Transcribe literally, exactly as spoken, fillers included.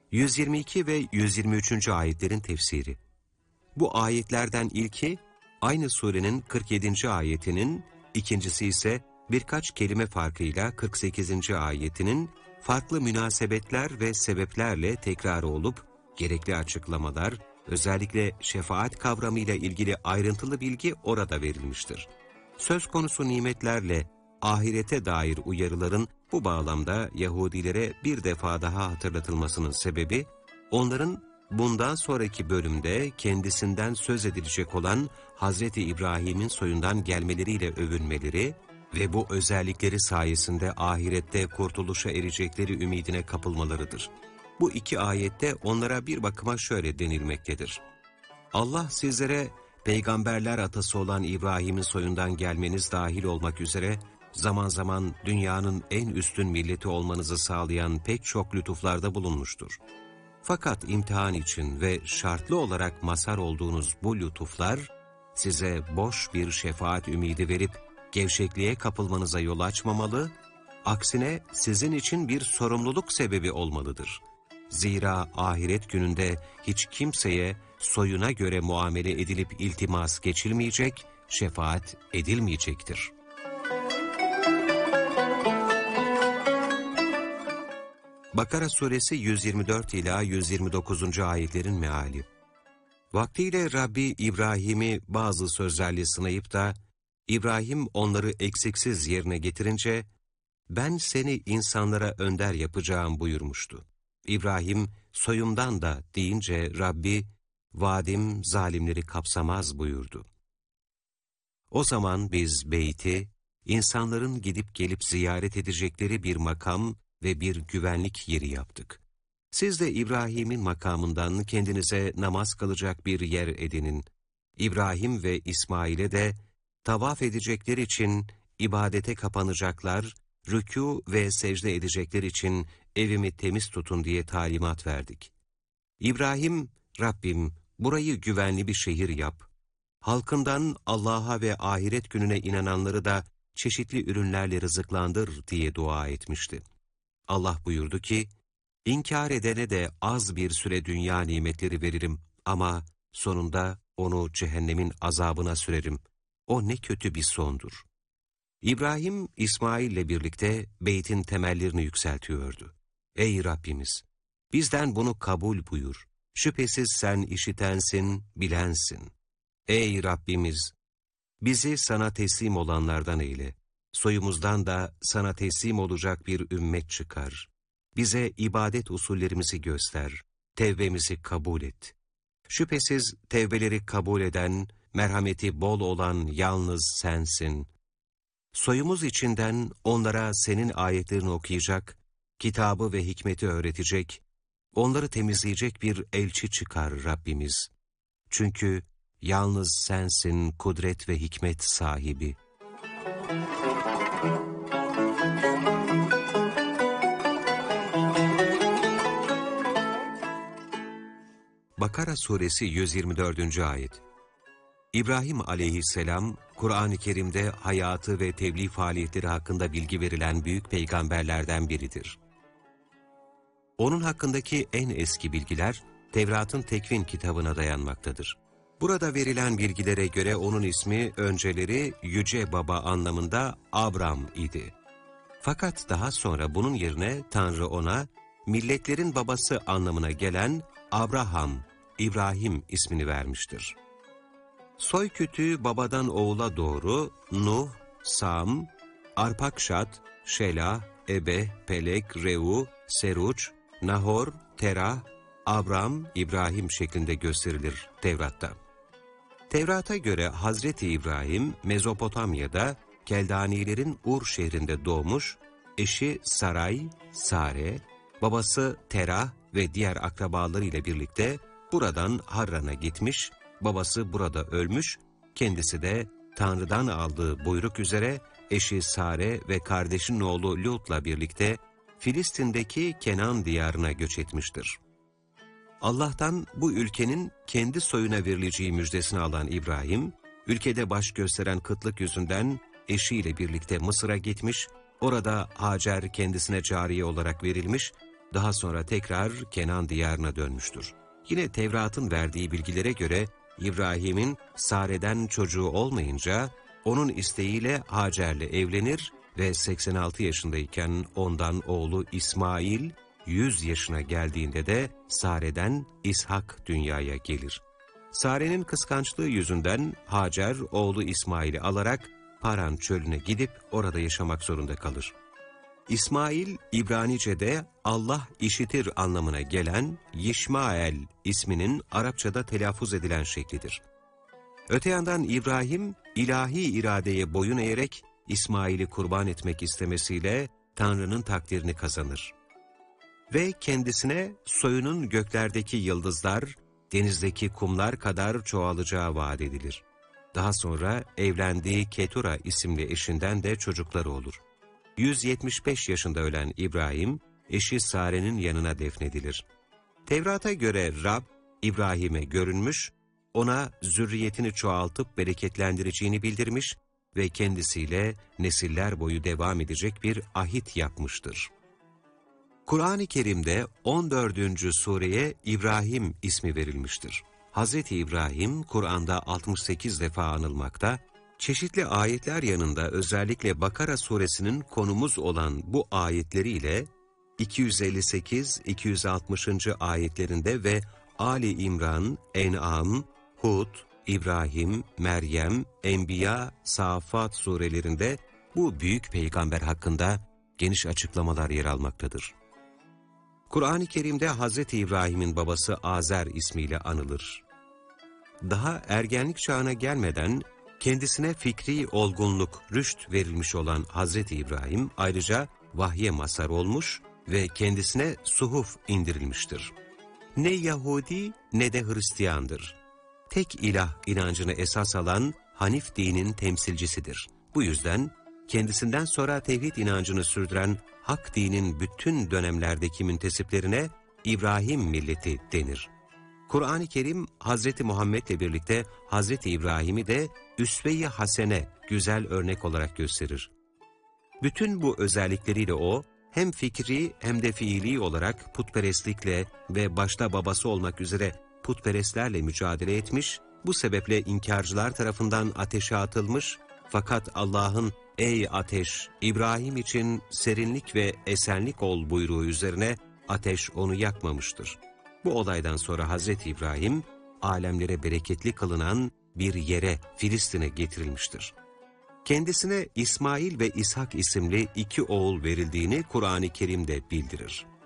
yüz yirmi iki ve yüz yirmi üçüncü ayetlerin tefsiri. Bu ayetlerden ilki, aynı surenin kırk yedinci ayetinin, ikincisi ise birkaç kelime farkıyla kırk sekizinci ayetinin farklı münasebetler ve sebeplerle tekrarı olup, gerekli açıklamalar, özellikle şefaat kavramıyla ilgili ayrıntılı bilgi orada verilmiştir. Söz konusu nimetlerle ahirete dair uyarıların bu bağlamda Yahudilere bir defa daha hatırlatılmasının sebebi, onların bundan sonraki bölümde kendisinden söz edilecek olan Hazreti İbrahim'in soyundan gelmeleriyle övünmeleri ve bu özellikleri sayesinde ahirette kurtuluşa erecekleri ümidine kapılmalarıdır. Bu iki ayette onlara bir bakıma şöyle denilmektedir. Allah sizlere peygamberler atası olan İbrahim'in soyundan gelmeniz dahil olmak üzere zaman zaman dünyanın en üstün milleti olmanızı sağlayan pek çok lütuflarda bulunmuştur. Fakat imtihan için ve şartlı olarak mazhar olduğunuz bu lütuflar size boş bir şefaat ümidi verip gevşekliğe kapılmanıza yol açmamalı, aksine sizin için bir sorumluluk sebebi olmalıdır. Zira ahiret gününde hiç kimseye soyuna göre muamele edilip iltimas geçilmeyecek, şefaat edilmeyecektir. Bakara suresi yüz yirmi dört ila yüz yirmi dokuzuncu ayetlerin meali. Vaktiyle Rabbi İbrahim'i bazı sözlerle sınayıp da, İbrahim onları eksiksiz yerine getirince, ben seni insanlara önder yapacağım buyurmuştu. İbrahim, soyumdan da deyince Rabbi, vaadim zalimleri kapsamaz buyurdu. O zaman biz beyti, insanların gidip gelip ziyaret edecekleri bir makam ve bir güvenlik yeri yaptık. Siz de İbrahim'in makamından kendinize namaz kılacak bir yer edinin. İbrahim ve İsmail'e de tavaf edecekler için ibadete kapanacaklar, rükû ve secde edecekler için evimi temiz tutun diye talimat verdik. İbrahim, Rabbim burayı güvenli bir şehir yap. Halkından Allah'a ve ahiret gününe inananları da çeşitli ürünlerle rızıklandır diye dua etmişti. Allah buyurdu ki, İnkar edene de az bir süre dünya nimetleri veririm ama sonunda onu cehennemin azabına sürerim. O ne kötü bir sondur. İbrahim, İsmail'le birlikte beytin temellerini yükseltiyordu. Ey Rabbimiz! Bizden bunu kabul buyur. Şüphesiz sen işitensin, bilensin. Ey Rabbimiz! Bizi sana teslim olanlardan eyle. Soyumuzdan da sana teslim olacak bir ümmet çıkar. Bize ibadet usullerimizi göster, tevbemizi kabul et. Şüphesiz tevbeleri kabul eden, merhameti bol olan yalnız sensin. Soyumuz içinden onlara senin ayetlerini okuyacak, kitabı ve hikmeti öğretecek, onları temizleyecek bir elçi çıkar Rabbimiz. Çünkü yalnız sensin kudret ve hikmet sahibi. Bakara suresi yüz yirmi dördüncü ayet. İbrahim aleyhisselam, Kur'an-ı Kerim'de hayatı ve tebliğ faaliyetleri hakkında bilgi verilen büyük peygamberlerden biridir. Onun hakkındaki en eski bilgiler, Tevrat'ın Tekvin kitabına dayanmaktadır. Burada verilen bilgilere göre onun ismi önceleri Yüce Baba anlamında Abram idi. Fakat daha sonra bunun yerine Tanrı ona, milletlerin babası anlamına gelen Abraham, İbrahim ismini vermiştir. Soy kütüğü babadan oğula doğru Nuh, Sam, Arpakşad, Şelah, Ebe, Pelek, Reu, Seruç, Nahor, Terah, Abram, İbrahim şeklinde gösterilir Tevrat'ta. Tevrat'a göre Hazreti İbrahim, Mezopotamya'da Keldanilerin Ur şehrinde doğmuş, eşi Saray, Sare, babası Terah ve diğer akrabaları ile birlikte buradan Harran'a gitmiş, babası burada ölmüş, kendisi de Tanrı'dan aldığı buyruk üzere eşi Sare ve kardeşinin oğlu Lut'la birlikte Filistin'deki Kenan diyarına göç etmiştir. Allah'tan bu ülkenin kendi soyuna verileceği müjdesini alan İbrahim, ülkede baş gösteren kıtlık yüzünden eşiyle birlikte Mısır'a gitmiş, orada Hacer kendisine cariye olarak verilmiş, Daha sonra tekrar Kenan diyarına dönmüştür. Yine Tevrat'ın verdiği bilgilere göre İbrahim'in Sare'den çocuğu olmayınca onun isteğiyle Hacer'le evlenir ve seksen altı yaşındayken ondan oğlu İsmail yüz yaşına geldiğinde de Sare'den İshak dünyaya gelir. Sare'nin kıskançlığı yüzünden Hacer oğlu İsmail'i alarak Paran çölüne gidip orada yaşamak zorunda kalır. İsmail, İbranice'de Allah işitir anlamına gelen Yişmael isminin Arapçada telaffuz edilen şeklidir. Öte yandan İbrahim, ilahi iradeye boyun eğerek İsmail'i kurban etmek istemesiyle Tanrı'nın takdirini kazanır. Ve kendisine soyunun göklerdeki yıldızlar, denizdeki kumlar kadar çoğalacağı vaat edilir. Daha sonra evlendiği Ketura isimli eşinden de çocukları olur. yüz yetmiş beş yaşında ölen İbrahim, eşi Sare'nin yanına defnedilir. Tevrat'a göre Rab, İbrahim'e görünmüş, ona zürriyetini çoğaltıp bereketlendireceğini bildirmiş ve kendisiyle nesiller boyu devam edecek bir ahit yapmıştır. Kur'an-ı Kerim'de on dördüncü sureye İbrahim ismi verilmiştir. Hazreti İbrahim, Kur'an'da altmış sekiz defa anılmakta, çeşitli ayetler yanında özellikle Bakara suresinin konumuz olan bu ayetleriyle iki yüz elli sekiz iki yüz altmışıncı ayetlerinde ve Ali İmran, En'am, Hud, İbrahim, Meryem, Enbiya, Safat surelerinde bu büyük peygamber hakkında geniş açıklamalar yer almaktadır. Kur'an-ı Kerim'de Hazreti İbrahim'in babası Azer ismiyle anılır. Daha ergenlik çağına gelmeden kendisine fikri olgunluk, rüşt verilmiş olan Hazreti İbrahim ayrıca vahye mazhar olmuş ve kendisine suhuf indirilmiştir. Ne Yahudi ne de Hristiyandır. Tek ilah inancını esas alan Hanif dinin temsilcisidir. Bu yüzden kendisinden sonra tevhid inancını sürdüren Hak dinin bütün dönemlerdeki müntesiplerine İbrahim milleti denir. Kur'an-ı Kerim Hazreti Muhammed'le birlikte Hazreti İbrahim'i de üsve-i hasene, güzel örnek olarak gösterir. Bütün bu özellikleriyle o, hem fikri hem de fiili olarak putperestlikle ve başta babası olmak üzere putperestlerle mücadele etmiş, bu sebeple inkarcılar tarafından ateşe atılmış, fakat Allah'ın "Ey ateş, İbrahim için serinlik ve esenlik ol" buyruğu üzerine ateş onu yakmamıştır. Bu olaydan sonra Hazreti İbrahim, alemlere bereketli kılınan bir yere, Filistin'e getirilmiştir. Kendisine İsmail ve İshak isimli iki oğul verildiğini Kur'an-ı Kerim'de bildirir.